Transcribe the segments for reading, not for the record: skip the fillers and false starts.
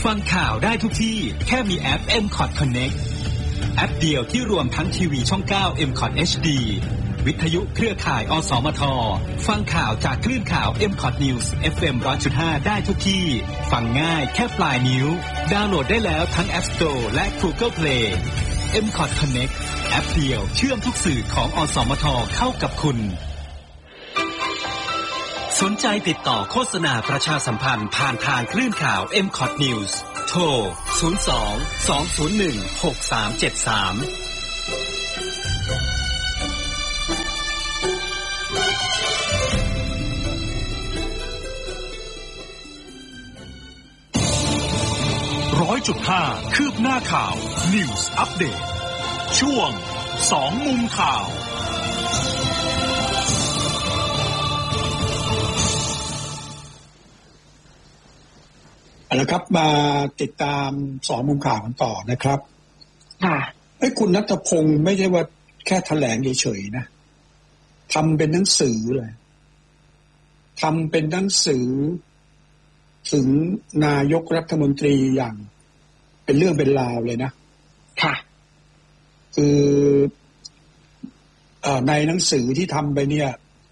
ฟังข่าวได้ทุกที่แค่มีแอป MCOT Connect แอปเดียวที่รวมทั้งทีวีช่อง 9 MCOT HD วิทยุเครือข่ายอสมทฟังข่าวจากคลื่นข่าว MCOT News FM 100.5 ได้ทุกที่ฟังง่ายแค่ปลายนิ้วดาวน์โหลดได้แล้วทั้ง App Store และ Google Play MCOT Connect แอปเดียวเชื่อมทุกสื่อของอสมทเข้ากับคุณสนใจติดต่อโฆษณาประชาสัมพันธ์ผ่านทางคลื่นข่าว MCOT News โทร 02-201-6373 100.5 คืบหน้าข่าว News Update ช่วง2มุมข่าวแล้วครับมาติดตาม2มุมข่าวกันต่อนะครับค่ะคุณณัฐพงศ์ไม่ใช่ว่าแค่แถลงเฉยๆนะทำเป็นหนังสือเลยทำเป็นหนังสือถึงนายกรัฐมนตรีอย่างเป็นเรื่องเป็นราวเลยนะค่ะคือในหนังสือที่ทำไปเนี่ย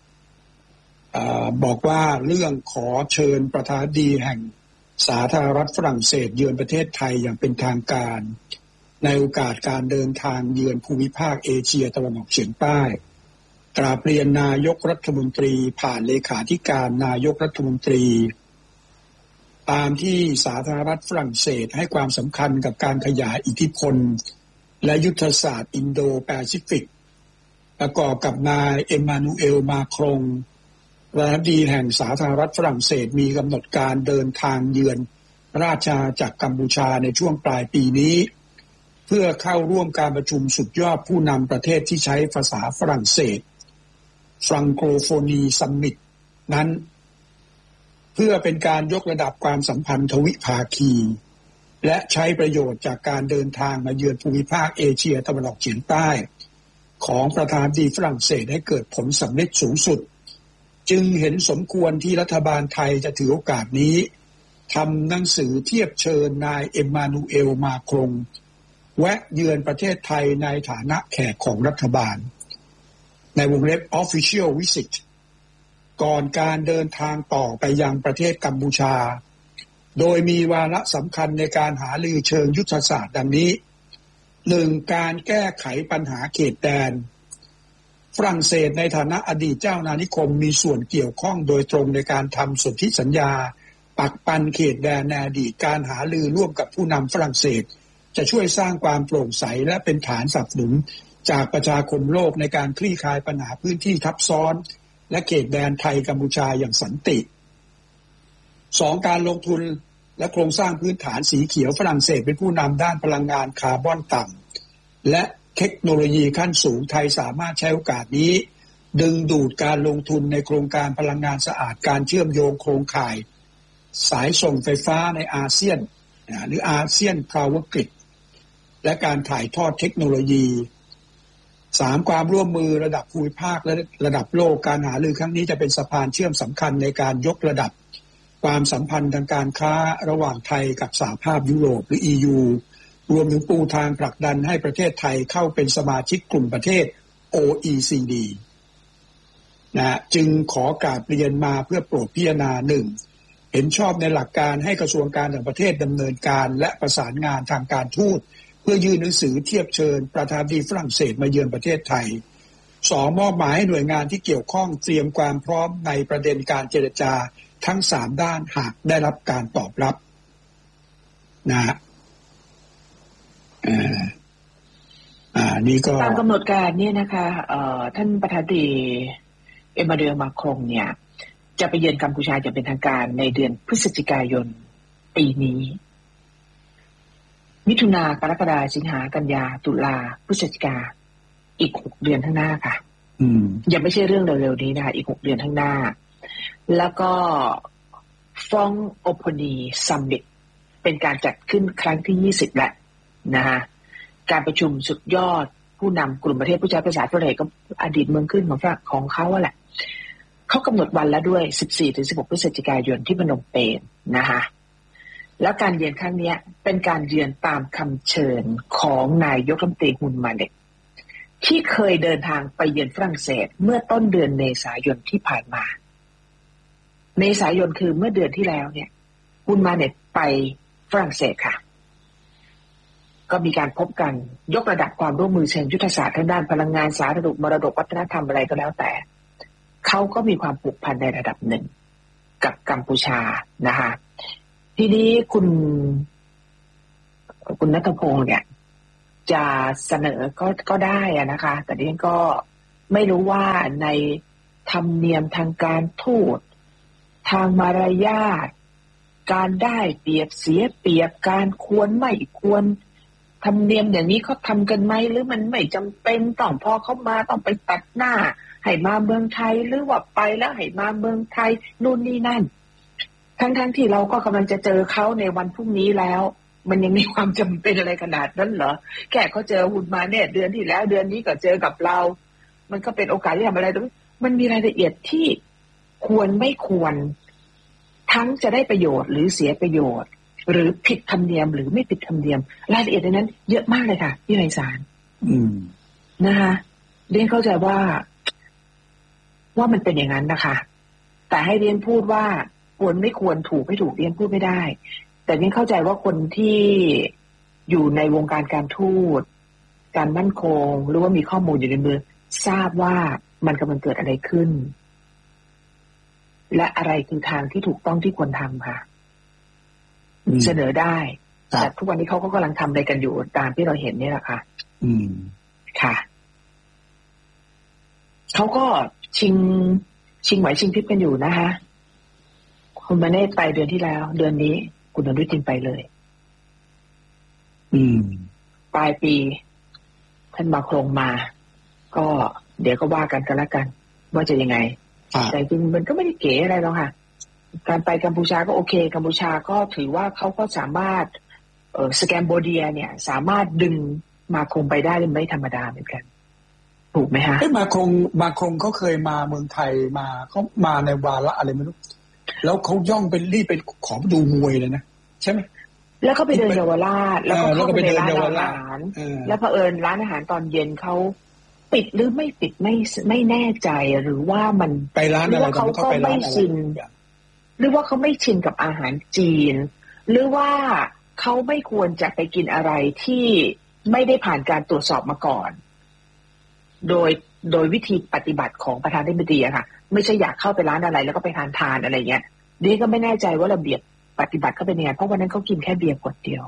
บอกว่าเรื่องขอเชิญประธานาธิบดีแห่งสาธารณรัฐฝรั่งเศสเยือนประเทศไทยอย่างเป็นทางการในโอกาสการเดินทางเยือนภูมิภาคเอเชียตะวันออกเฉียงใต้กราบเรียนนายกรัฐมนตรีผ่านเลขาธิการนายกรัฐมนตรีตามที่สาธารณรัฐฝรั่งเศสให้ความสำคัญกับการขยายอิทธิพลและยุทธศาสตร์อินโดแปซิฟิกประกอบกับนายเอ็มมานูเอลมาครงประธานาธิบดีแห่งสาธารณรัฐฝรั่งเศสมีกำหนดการเดินทางเยือนราชอาณาจักรกัมพูชาในช่วงปลายปีนี้เพื่อเข้าร่วมการประชุมสุดยอดผู้นำประเทศที่ใช้ภาษาฝรั่งเศสฟรังโคโฟนีซัมมิตนั้นเพื่อเป็นการยกระดับความสัมพันธ์ทวิภาคีและใช้ประโยชน์จากการเดินทางมาเยือนภูมิภาคเอเชียตะวันออกเฉียงใต้ของประธานาธิบดีฝรั่งเศสให้เกิดผลสำเร็จสูงสุดจึงเห็นสมควรที่รัฐบาลไทยจะถือโอกาสนี้ทำหนังสือเทียบเชิญนายเอ็มมานูเอลมาครงแวะเยือนประเทศไทยในฐานะแขกของรัฐบาลในวงเล็บ Official Visit ก่อนการเดินทางต่อไปยังประเทศกัมพูชาโดยมีวาระสำคัญในการหารือเชิงยุทธศาสตร์ดังนี้ 1. การแก้ไขปัญหาเขตแดนฝรั่งเศสในฐานะอดีตเจ้าอาณานิคมมีส่วนเกี่ยวข้องโดยตรงในการทำสนธิสัญญาปักปันเขตแดนในอดีตการหารือร่วมกับผู้นำฝรั่งเศสจะช่วยสร้างความโปร่งใสและเป็นฐานสนับสนุนจากประชาคมโลกในการคลี่คลายปัญหาพื้นที่ทับซ้อนและเขตแดนไทยกัมพูชาอย่างสันติ 2. การลงทุนและโครงสร้างพื้นฐานสีเขียวฝรั่งเศสเป็นผู้นำด้านพลังงานคาร์บอนต่ำและเทคโนโลยีขั้นสูงไทยสามารถใช้โอกาสนี้ดึงดูดการลงทุนในโครงการพลังงานสะอาดการเชื่อมโยงโครงข่ายสายส่งไฟฟ้าในอาเซียนหรืออาเซียนพาวเวอร์กริดและการถ่ายทอดเทคโนโลยี 3. ความร่วมมือระดับภูมิภาคและระดับโลกการหารือครั้งนี้จะเป็นสะพานเชื่อมสำคัญในการยกระดับความสัมพันธ์ทางการค้าระหว่างไทยกับสหภาพยุโรปหรือ EU รวมถึงปูทางผลักดันให้ประเทศไทยเข้าเป็นสมาชิกกลุ่มประเทศ OECD จึงขอกราบเรียนมาเพื่อโปรดพิจารณา 1. เห็นชอบในหลักการให้กระทรวงการต่างประเทศดำเนินการและประสานงานทางการทูตเพื่อยื่นหนังสือเทียบเชิญประธานาธิบดีฝรั่งเศสมาเยือนประเทศไทย 2. มอบหมายให้หน่วยงานที่เกี่ยวข้องเตรียมความพร้อมในประเด็นการเจรจาทั้ง3ด้านหากได้รับการตอบรับนะนี่ก็ตามกำหนดการเนี่ยนะคะท่านประธานาธิบดีเอ็มมานูเอลมาครงเนี่ยจะไปเยือนกัมพูชาอย่างเป็นทางการในเดือนพฤศจิกายนปีนี้มิถุนากรกฎาสิงหากันยาตุลาพฤศจิกาอีก6เดือนข้างหน้าค่ะยังไม่ใช่เรื่องเร็วๆนี้นะคะอีก6เดือนข้างหน้าแล้วก็ฟรองโอโพนีซัมมิตเป็นการจัดขึ้นครั้งที่20แล้วนะคะการประชุมสุดยอดผู้นำกลุ่มประเทศผู้ใช้ภาษาฝรั่งเศสก็อดีตเมืองขึ้นของเขาแหละเขากำหนดวันแล้วด้วย 14-16 พฤศจิกายนที่พนมเปญนะคะแล้วการเยือนครั้งนี้เป็นการเยือนตามคำเชิญของนายกรัฐมนตรีฮุนมาเน็ตที่เคยเดินทางไปเยือนฝรั่งเศสเมื่อต้นเดือนเมษายนที่ผ่านมาเมษายนคือเมื่อเดือนที่แล้วเนี่ยฮุนมาเน็ตไปฝรั่งเศสค่ะก็มีการพบกันยกระดับความร่วมมือเชิงยุทธศาสตร์ทางด้านพลังงานสาธารณสุขมรดกวัฒนธรรมอะไรก็แล้วแต่เขาก็มีความผูกพันในระดับหนึ่งกับกัมพูชานะคะทีนี้คุณณัฐพงษ์เนี่ยจะเสนอก็ได้นะคะแต่ดิฉันก็ไม่รู้ว่าในธรรมเนียมทางการทูตทางมารยาทการได้เปรียบเสียเปรียบการควรไม่ควรธรรมเนียมอย่างนี้เขาทำกันไหมหรือมันไม่จำเป็นต้องพอเขามาต้องไปตัดหน้าให้มาเมืองไทยหรือว่าไปแล้วให้มาเมืองไทยนู่นนี่นั่นทั้งที่เราก็กำลังจะเจอเขาในวันพรุ่งนี้แล้วมันยังมีความจำเป็นอะไรขนาดนั้นเหรอแค่เขาเจอหุ่นมาเนี่ยเดือนที่แล้วเดือนนี้ก็เจอกับเรามันก็เป็นโอกาสที่ทำอะไรด้วยมันมีรายละเอียดที่ควรไม่ควรทั้งจะได้ประโยชน์หรือเสียประโยชน์หรือผิดธรรมเนียมหรือไม่ผิดธรรมเนียมรายละเอียดในนั้นเยอะมากเลยค่ะที่ในศาลนะคะเรียนเข้าใจว่ามันเป็นอย่างนั้นนะคะแต่ให้เรียนพูดว่าควรไม่ควรถูกไม่ถูกเรียนพูดไม่ได้แต่เรียนเข้าใจว่าคนที่อยู่ในวงการการทูตการมั่นคงหรือว่ามีข้อมูลอยู่ในมือทราบว่ามันกำลังเกิดอะไรขึ้นและอะไรคือทางที่ถูกต้องที่ควรทำค่ะเสนอได้แต่ทุกวันนี้เขาก็กำลังทำอะไรกันอยู่ตามที่เราเห็นนี่แหละค่ะค่ะเขาก็ชิงไหวชิงพริบกันอยู่นะคะคุณมาเนตไปเดือนที่แล้วเดือนนี้คุณอนุทินไปเลยปลายปีท่านมาโครงมาก็เดี๋ยวก็ว่ากันแล้วกันว่าจะยังไงแต่จริงมันก็ไม่ได้เก๋อะไรหรอกค่ะการไปกัมพูชาก็โอเคกัมพูชาก็ถือว่าเขาก็สามารถสแกมโบเดียเนี่ยสามารถดึงมาคงไปได้ไม่ธรรมดาเหมือนกันถูกไหมฮะมาคงเขาเคยมาเมืองไทยมาเขามาในวาระอะไรไม่รู้แล้วเขาย่องไปรีบไปขอดูมวยเลยนะใช่ไหมแล้วก็ไปเดินเยาวราชแล้วก็เข้าไปในร้านอาหารแล้วเผอิญร้านอาหารตอนเย็นเขาปิดหรือไม่ปิดไม่แน่ใจหรือว่ามันไปร้านอะไรเขาก็ไม่ชินหรือว่าเขาไม่ชินกับอาหารจีนหรือว่าเขาไม่ควรจะไปกินอะไรที่ไม่ได้ผ่านการตรวจสอบมาก่อนโดยวิธีปฏิบัติของประธานาธิบดีอะค่ะไม่ใช่อยากเข้าไปร้านอะไรแล้วก็ไปทานอะไรเงี้ยดิก็ไม่แน่ใจว่าระเบียบปฏิบัติเขาเป็นยังไงเพราะวันนั้นเขากินแค่เบียร์ขวดเดียว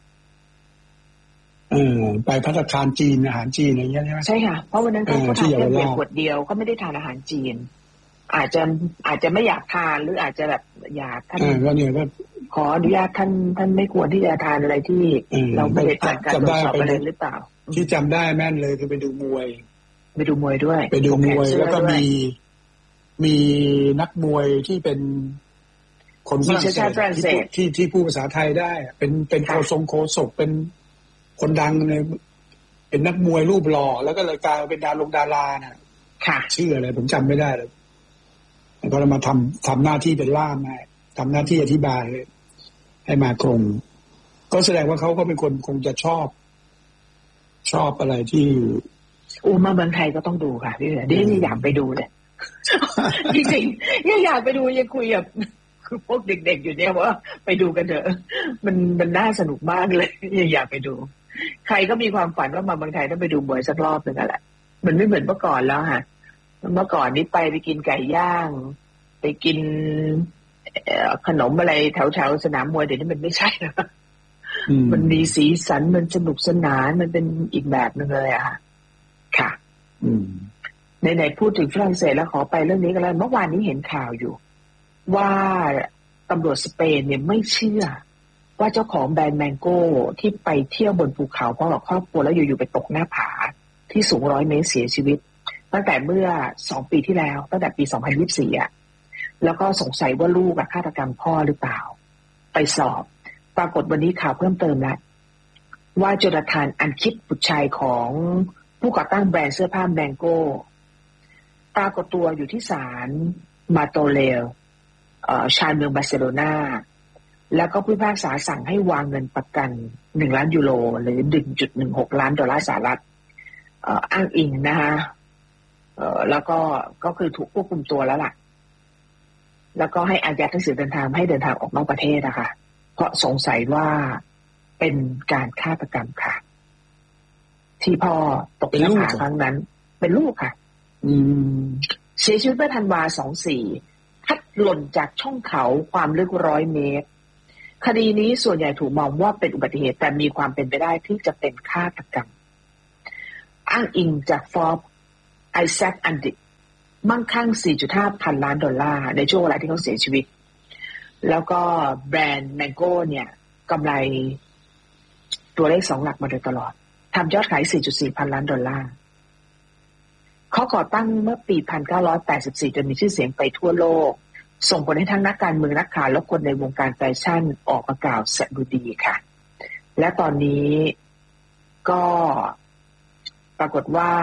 ไปภัตตาคารจีนอาหารจีนอะไรเงี้ยใช่ค่ะเพราะวันนั้นเขาทานแค่เบียร์ขวดเดียวก็ไม่ได้ทานอาหารจีนอาจจะไม่อยากทานหรืออาจจะแบบอยากท่านขออนุญาตท่านไม่ควรที่จะทานอะไรที่เราไม่ได้ผ่านการตรวจสอบอะไรหรือเปล่าที่จำได้แม่นเลยคือไปดูมวยด้วยไปดูมวยแล้วก็มีนักมวยที่เป็นคนฝรั่งเศสที่พูดภาษาไทยได้เป็นโคศกเป็นคนดังเลยเป็นนักมวยรูปหล่อแล้วก็เลยกลายเป็นดาราน่ะชื่ออะไรผมจำไม่ได้เลยแล้วก็เรามาทำหน้าที่เป็นล่ามทำหน้าที่อธิบายให้มาคงก็แสดงว่าเขาก็เป็นคนคงจะชอบอะไรที่มาเมืองไทยก็ต้องดูค่ะพี่เดี๋ยวอยากไปดูเลยจริงๆอยากไปดูยังคุยกับคือพวกเด็กๆอยู่เนี่ยว่าไปดูกันเถอะมันน่าสนุกมากเลยอยากไปดูใครก็มีความฝันว่ามาเมืองไทยต้องไปดูมวยสักรอบนึงแหละมันไม่เหมือนเมื่อก่อนแล้วค่ะเมื่อก่อนนี้ไปกินไก่ย่างไปกินขนมอะไรแถวสนามมวยเดี๋ยวนี้มันไม่ใช่นะมันมีสีสันมันสนุกสนานมันเป็นอีกแบบนึงเลยอะค่ะไหนพูดถึงฝรั่งเศสแล้วขอไปเรื่องนี้กันแล้วเมื่อวานนี้เห็นข่าวอยู่ว่าตำรวจสเปนเนี่ยไม่เชื่อว่าเจ้าของแบรนด์แมงโก้ที่ไปเที่ยวบนภูเขาพร้อมกับครอบครัวแล้วอยู่ๆไปตกหน้าผาที่สูง100 เมตรเสียชีวิตตั้งแต่เมื่อ2 ปีที่แล้วตั้งแต่ปี2024อะแล้วก็สงสัยว่าลูกฆาตกรรมพ่อหรือเปล่าไปสอบปรากฏวันนี้ข่าวเพิ่มเติมแล้วว่าโจนาธานอันคิดบุตรชายของผู้ก่อตั้งแบรนด์เสื้อผ้าแมงโก้ปรากฏตัวอยู่ที่ศาลมาโตเลลชานเมืองบาร์เซโลนาแล้วก็ผู้พิพากษาสั่งให้วางเงินประกัน1 ล้านยูโรหรือ 1.16 ล้านดอลลาร์สหรัฐอ้างอิงนะคะแล้วก็คือถูกควบคุมตัวแล้วล่ะแล้วก็ให้อายัดหนังสือเดินทางให้เดินทางออกนอกประเทศนะคะเพราะสงสัยว่าเป็นการฆาตกรรมค่ะที่พ่อตกหน้าผาครั้งนั้นเป็นลูกค่ะเสียชีวิตเมื่อธันวาคม 24พัดหล่นจากช่องเขาความลึก100 เมตรคดีนี้ส่วนใหญ่ถูกมองว่าเป็นอุบัติเหตุแต่มีความเป็นไปได้ที่จะเป็นฆาตกรรมอ้างอิงจากฟอร์บไอแซคอันดิกมั่งคั่ง 4.5 พันล้านดอลลาร์ในช่วงเวลาที่เขาเสียชีวิตแล้วก็แบรนด์แมงโก้เนี่ยกำไรตัวเลข2 หลักมาโดยตลอดทำยอดขาย 4.4 พันล้านดอลลาร์เขาก่อตั้งเมื่อปี 1984 จนมีชื่อเสียงไปทั่วโลกส่งผลให้ทั้งนักการเมืองนักข่าวและคนในวงการแฟชั่นออกมากล่าวสดุดีค่ะและตอนนี้ก็ปรากฏว่า